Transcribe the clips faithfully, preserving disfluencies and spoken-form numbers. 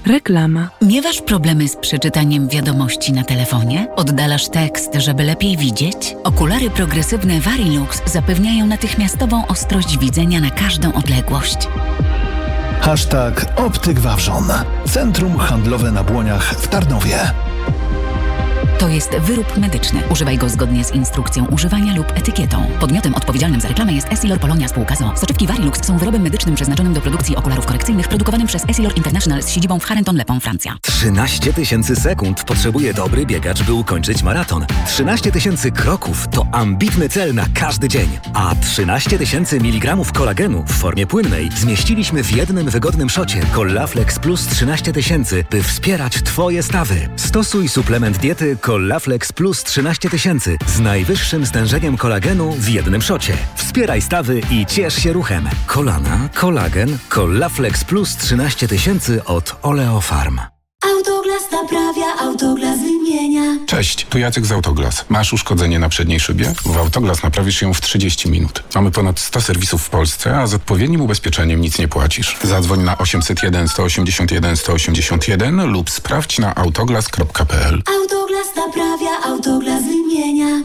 Reklama. Miewasz problemy z przeczytaniem wiadomości na telefonie? Oddalasz tekst, żeby lepiej widzieć? Okulary progresywne Varilux zapewniają natychmiastową ostrość widzenia na każdą odległość. Hashtag Optyk Wawrzon. Centrum handlowe na Błoniach w Tarnowie. To jest wyrób medyczny. Używaj go zgodnie z instrukcją używania lub etykietą. Podmiotem odpowiedzialnym za reklamę jest Essilor Polonia Spółka z o o. Soczewki Varilux są wyrobem medycznym przeznaczonym do produkcji okularów korekcyjnych, produkowanym przez Essilor International z siedzibą w Charenton-le-Pont, Francja. trzynaście tysięcy sekund potrzebuje dobry biegacz, by ukończyć maraton. trzynaście tysięcy kroków to ambitny cel na każdy dzień. A trzynaście tysięcy miligramów kolagenu w formie płynnej zmieściliśmy w jednym wygodnym szocie Collaflex Plus trzynaście tysięcy, by wspierać Twoje stawy. Stosuj suplement diety Collaflex Plus trzynaście tysięcy z najwyższym stężeniem kolagenu w jednym szocie. Wspieraj stawy i ciesz się ruchem. Kolana, kolagen, Collaflex Plus trzynaście tysięcy od Oleofarm. Autoglas naprawia, Autoglas wymienia. Cześć, tu Jacek z Autoglas. Masz uszkodzenie na przedniej szybie? W Autoglas naprawisz ją w trzydzieści minut. Mamy ponad sto serwisów w Polsce, a z odpowiednim ubezpieczeniem nic nie płacisz. Zadzwoń na osiemset jeden, sto osiemdziesiąt jeden, sto osiemdziesiąt jeden lub sprawdź na autoglas kropka p l. Autoglas naprawia, Autoglas wymienia.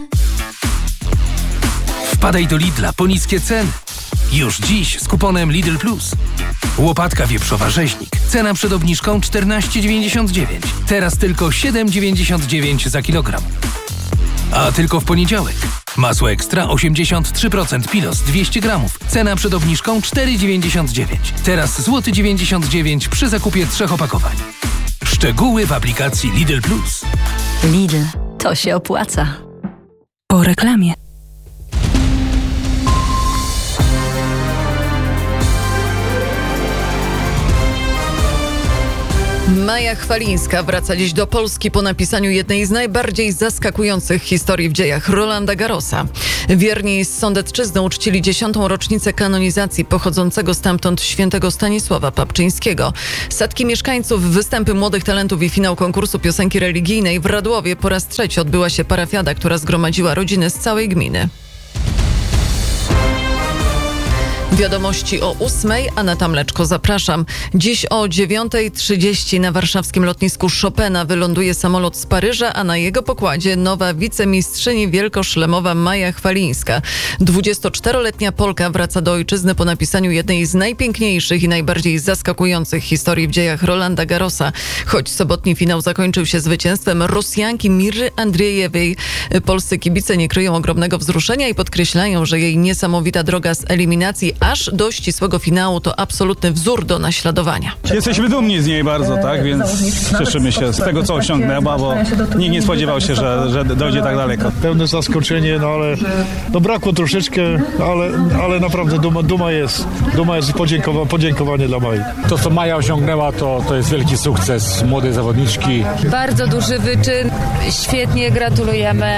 Wpadaj do Lidla po niskie ceny. Już dziś z kuponem Lidl Plus. Łopatka wieprzowa rzeźnik. Cena przed obniżką czternaście dziewięćdziesiąt dziewięć. Teraz tylko siedem dziewięćdziesiąt dziewięć za kilogram. A tylko w poniedziałek. Masło ekstra osiemdziesiąt trzy procent Pilos dwieście gramów. Cena przed obniżką cztery dziewięćdziesiąt dziewięć. Teraz złoty dziewięćdziesiąt dziewięć przy zakupie trzech opakowań. Szczegóły w aplikacji Lidl Plus. Lidl. To się opłaca. Po reklamie. Maja Chwalińska wraca dziś do Polski po napisaniu jednej z najbardziej zaskakujących historii w dziejach Rolanda Garrosa. Wierni z Sądecczyzny uczcili dziesiątą rocznicę kanonizacji pochodzącego stamtąd świętego Stanisława Papczyńskiego. Setki mieszkańców, występy młodych talentów i finał konkursu piosenki religijnej w Radłowie po raz trzeci odbyła się parafiada, która zgromadziła rodziny z całej gminy. Wiadomości o ósmej. Aneta Mleczko, zapraszam. Dziś o dziewiątej trzydzieści na warszawskim lotnisku Chopina wyląduje samolot z Paryża, a na jego pokładzie nowa wicemistrzyni wielkoszlemowa Maja Chwalińska. dwudziestoczteroletnia Polka wraca do ojczyzny po napisaniu jednej z najpiękniejszych i najbardziej zaskakujących historii w dziejach Rolanda Garrosa. Choć sobotni finał zakończył się zwycięstwem Rosjanki Miry Andriejewej, polscy kibice nie kryją ogromnego wzruszenia i podkreślają, że jej niesamowita droga z eliminacji aż do ścisłego finału to absolutny wzór do naśladowania. Jesteśmy dumni z niej bardzo, tak? Więc cieszymy się z tego, co osiągnęła, bo nikt nie spodziewał się, że, że dojdzie tak daleko. Pełne zaskoczenie, no ale no brakło troszeczkę, ale, ale naprawdę duma, duma jest. Duma jest i podziękowa, podziękowanie dla Mai. To, co Maja osiągnęła, to, to jest wielki sukces młodej zawodniczki. Bardzo duży wyczyn. Świetnie, gratulujemy.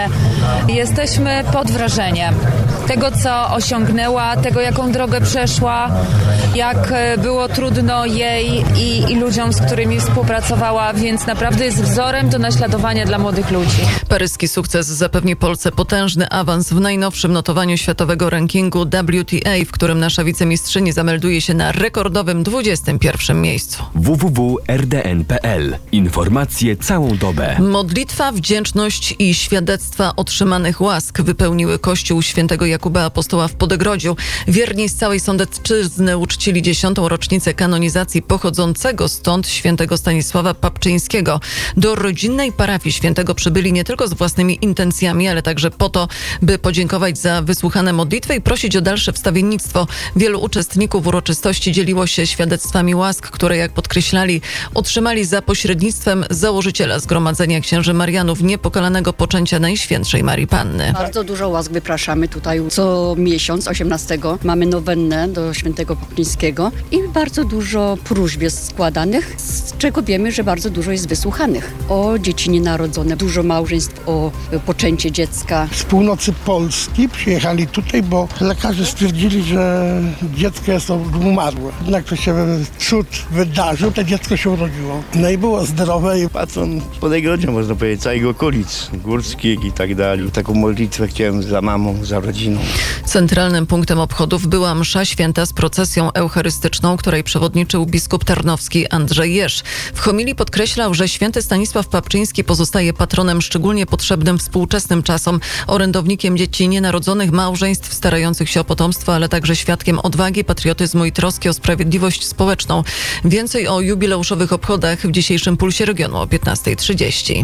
Jesteśmy pod wrażeniem tego, co osiągnęła, tego, jaką drogę przeszła, jak było trudno jej i, i ludziom, z którymi współpracowała, więc naprawdę jest wzorem do naśladowania dla młodych ludzi. Paryski sukces zapewni Polsce potężny awans w najnowszym notowaniu światowego rankingu W T A, w którym nasza wicemistrzyni zamelduje się na rekordowym dwudziestym pierwszym miejscu. w w w kropka r d n kropka p l. Informacje całą dobę. Modlitwa, wdzięczność i świadectwa otrzymanych łask wypełniły kościół świętego Jakuba Apostoła w Podegrodziu. Wierni z całej Sądecczyzny uczcili dziesiątą rocznicę kanonizacji pochodzącego stąd świętego Stanisława Papczyńskiego. Do rodzinnej parafii świętego przybyli nie tylko z własnymi intencjami, ale także po to, by podziękować za wysłuchane modlitwy i prosić o dalsze wstawiennictwo. Wielu uczestników uroczystości dzieliło się świadectwami łask, które, jak podkreślali, otrzymali za pośrednictwem założyciela Zgromadzenia Księży Marianów Niepokalanego Poczęcia Najświętszej Marii Panny. Bardzo dużo łask wypraszamy tutaj co miesiąc, osiemnastego. Mamy nowennę do świętego Papczyńskiego i bardzo dużo próśb jest składanych, z czego wiemy, że bardzo dużo jest wysłuchanych. O dzieci nienarodzone, dużo małżeństw, o poczęcie dziecka. Z północy Polski przyjechali tutaj, bo lekarze stwierdzili, że dziecko jest umarłe. Jednak to się cud wydarzył, to dziecko się urodziło. No i było zdrowe. I patron Podegrodzia, można powiedzieć, całego okolic górskich i tak dalej. Taką modlitwę chciałem za mamą, za rodzinę. rodziną. Centralnym punktem obchodów była msza święta z procesją eucharystyczną, której przewodniczył biskup tarnowski Andrzej Jerz. W homilii podkreślał, że święty Stanisław Papczyński pozostaje patronem szczególnie potrzebnym współczesnym czasom, orędownikiem dzieci nienarodzonych, małżeństw starających się o potomstwo, ale także świadkiem odwagi, patriotyzmu i troski o sprawiedliwość społeczną. Więcej o jubileuszowych obchodach w dzisiejszym Pulsie Regionu o piętnasta trzydzieści.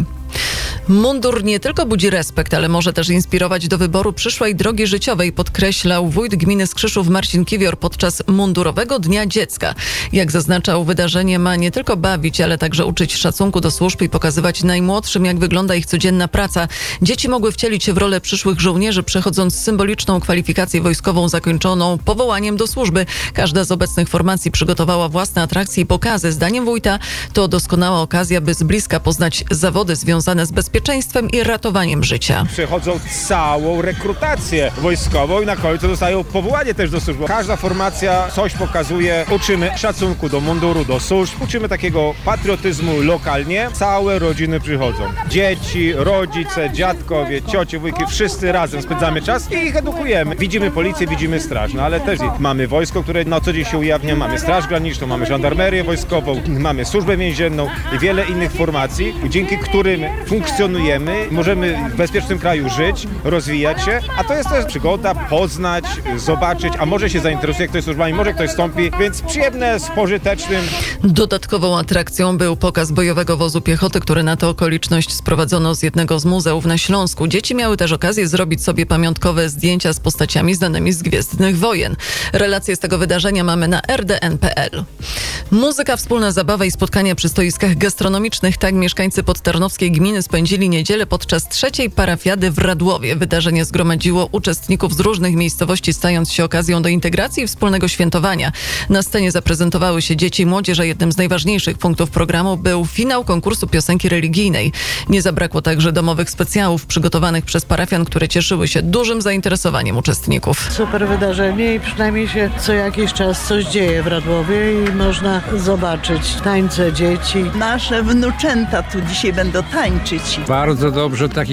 Mundur nie tylko budzi respekt, ale może też inspirować do wyboru przyszłej drogi życiowej, podkreślał wójt gminy Skrzyszów Marcin Kiwior podczas Mundurowego Dnia Dziecka. Jak zaznaczał, wydarzenie ma nie tylko bawić, ale także uczyć szacunku do służb i pokazywać najmłodszym, jak wygląda ich codzienna praca. Dzieci mogły wcielić się w rolę przyszłych żołnierzy, przechodząc symboliczną kwalifikację wojskową zakończoną powołaniem do służby. Każda z obecnych formacji przygotowała własne atrakcje i pokazy. Zdaniem wójta to doskonała okazja, by z bliska poznać zawody związane z bezpieczeństwem i ratowaniem życia. Przechodzą całą rekrutację wojskową i na końcu dostają powołanie też do służby. Każda formacja coś pokazuje. Uczymy szacunku do munduru, do służb. Uczymy takiego patriotyzmu lokalnie. Całe rodziny przychodzą. Dzieci, rodzice, dziadkowie, ciocie, wujki, wszyscy razem spędzamy czas i ich edukujemy. Widzimy policję, widzimy straż, no ale też mamy wojsko, które na co dzień się ujawnia. Mamy straż graniczną, mamy żandarmerię wojskową, mamy służbę więzienną i wiele innych formacji, dzięki którym funkcjonujemy, możemy w bezpiecznym kraju żyć, rozwijać się, a to jest też przygoda, poznać, zobaczyć, a może się zainteresuje ktoś służbami, może ktoś wstąpi, więc przyjemne z pożytecznym. Dodatkową atrakcją był pokaz bojowego wozu piechoty, który na tę okoliczność sprowadzono z jednego z muzeów na Śląsku. Dzieci miały też okazję zrobić sobie pamiątkowe zdjęcia z postaciami znanymi z Gwiezdnych Wojen. Relacje z tego wydarzenia mamy na r d n kropka p l. Muzyka, wspólna zabawa i spotkania przy stoiskach gastronomicznych. Tak mieszkańcy podtarnowskiej gminy spędzili niedzielę podczas trzeciej parafiady w Radłowie. Wydarzenie zgromadziło uczestników z różnych miejscowości, stając się okazją do integracji i wspólnego świętowania. Na scenie zaprezentowały się dzieci i młodzież, a jednym z najważniejszych punktów programu był finał konkursu piosenki religijnej. Nie zabrakło także domowych specjałów przygotowanych przez parafian, które cieszyły się dużym zainteresowaniem uczestników. Super wydarzenie i przynajmniej się co jakiś czas coś dzieje w Radłowie i można zobaczyć tańce dzieci. Nasze wnuczęta tu dzisiaj będą tańczyć. Bardzo dobrze, taki